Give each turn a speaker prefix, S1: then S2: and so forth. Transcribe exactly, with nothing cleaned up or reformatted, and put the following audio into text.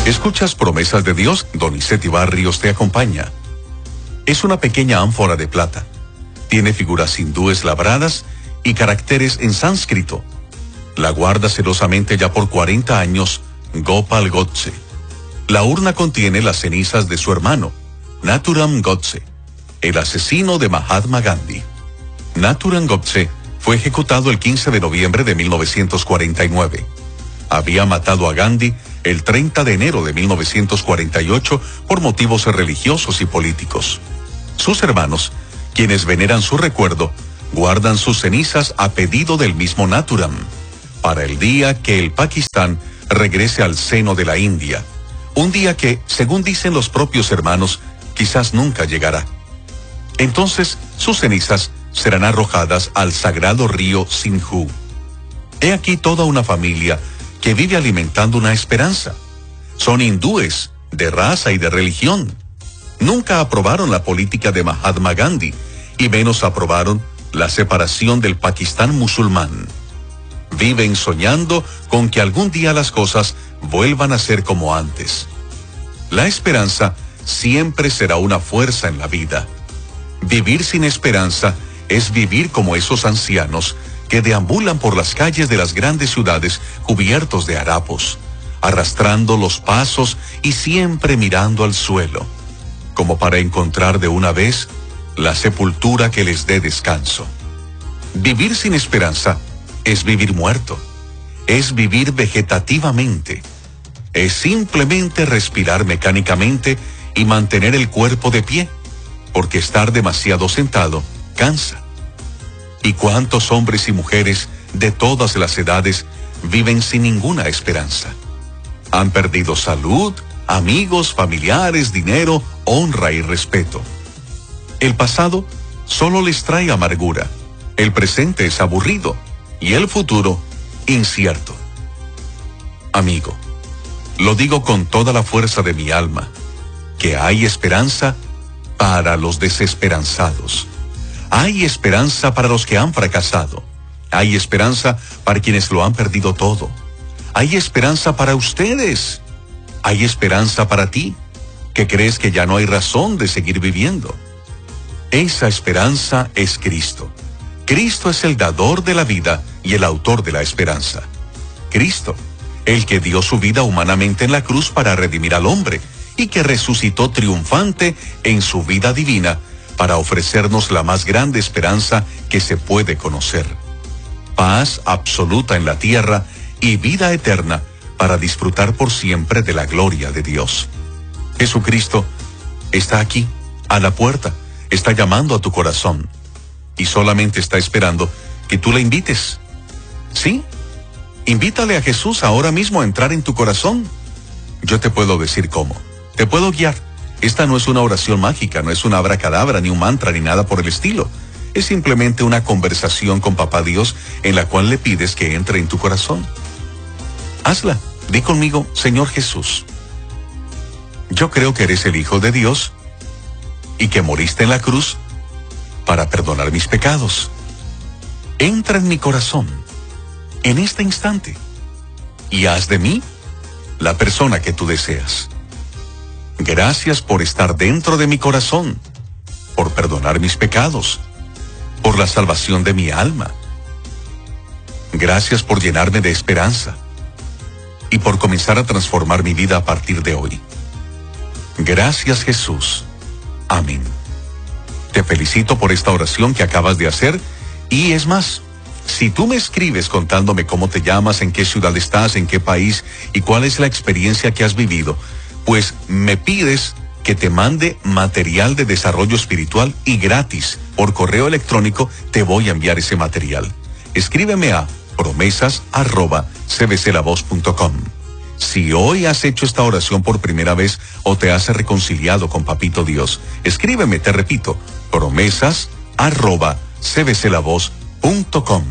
S1: Escuchas Promesas de Dios, Donizetti Barrios te acompaña. Es una pequeña ánfora de plata. Tiene figuras hindúes labradas y caracteres en sánscrito. La guarda celosamente ya por cuarenta años Gopal Godse. La urna contiene las cenizas de su hermano, Nathuram Godse, el asesino de Mahatma Gandhi. Nathuram Godse fue ejecutado el quince de noviembre de mil novecientos cuarenta y nueve. Había matado a Gandhi el treinta de enero de mil novecientos cuarenta y ocho por motivos religiosos y políticos. Sus hermanos, quienes veneran su recuerdo, guardan sus cenizas a pedido del mismo Nathuram, para el día que el Pakistán regrese al seno de la India, un día que, según dicen los propios hermanos, quizás nunca llegará. Entonces, sus cenizas serán arrojadas al sagrado río Sindhu. He aquí toda una familia que vive alimentando una esperanza. Son hindúes, de raza y de religión. Nunca aprobaron la política de Mahatma Gandhi, y menos aprobaron la separación del Pakistán musulmán. Viven soñando con que algún día las cosas vuelvan a ser como antes. La esperanza siempre será una fuerza en la vida. Vivir sin esperanza es vivir como esos ancianos que deambulan por las calles de las grandes ciudades cubiertos de harapos, arrastrando los pasos y siempre mirando al suelo, como para encontrar de una vez la sepultura que les dé descanso. Vivir sin esperanza es vivir muerto, es vivir vegetativamente, es simplemente respirar mecánicamente y mantener el cuerpo de pie, porque estar demasiado sentado cansa. ¿Y cuántos hombres y mujeres de todas las edades viven sin ninguna esperanza? Han perdido salud, amigos, familiares, dinero, honra y respeto. El pasado solo les trae amargura, el presente es aburrido y el futuro incierto. Amigo, lo digo con toda la fuerza de mi alma, que hay esperanza para los desesperanzados. Hay esperanza para los que han fracasado. Hay esperanza para quienes lo han perdido todo. Hay esperanza para ustedes. Hay esperanza para ti, que crees que ya no hay razón de seguir viviendo. Esa esperanza es Cristo. Cristo es el dador de la vida y el autor de la esperanza. Cristo, el que dio su vida humanamente en la cruz para redimir al hombre y que resucitó triunfante en su vida divina para ofrecernos la más grande esperanza que se puede conocer. Paz absoluta en la tierra y vida eterna para disfrutar por siempre de la gloria de Dios. Jesucristo está aquí, a la puerta, está llamando a tu corazón y solamente está esperando que tú le invites. ¿Sí? Invítale a Jesús ahora mismo a entrar en tu corazón. Yo te puedo decir cómo. Te puedo guiar. Esta no es una oración mágica, no es una abracadabra, ni un mantra, ni nada por el estilo. Es simplemente una conversación con Papá Dios en la cual le pides que entre en tu corazón. Hazla. Di conmigo, Señor Jesús, yo creo que eres el Hijo de Dios y que moriste en la cruz para perdonar mis pecados. Entra en mi corazón en este instante y haz de mí la persona que tú deseas. Gracias por estar dentro de mi corazón, por perdonar mis pecados, por la salvación de mi alma. Gracias por llenarme de esperanza y por comenzar a transformar mi vida a partir de hoy. Gracias, Jesús. Amén. Te felicito por esta oración que acabas de hacer y es más, si tú me escribes contándome cómo te llamas, en qué ciudad estás, en qué país y cuál es la experiencia que has vivido, pues me pides que te mande material de desarrollo espiritual y gratis por correo electrónico te voy a enviar ese material. Escríbeme a promesas arroba c b c la voz punto com. Si hoy has hecho esta oración por primera vez o te has reconciliado con Papito Dios, escríbeme, te repito, promesas arroba c b c la voz punto com.